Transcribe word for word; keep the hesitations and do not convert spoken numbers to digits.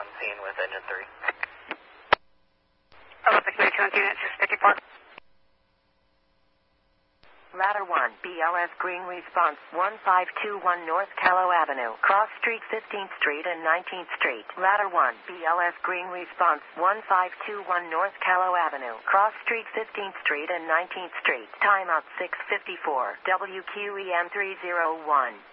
on scene with engine three. Oh, six ninety-two unit, six fifty-four. Ladder one, B L S Green Response, one five two one North Callow Avenue, Cross Street, fifteenth Street and nineteenth Street. Ladder one, B L S Green Response, one five two one North Callow Avenue, Cross Street, fifteenth Street and nineteenth Street. Timeout six fifty-four, W Q E M three zero one.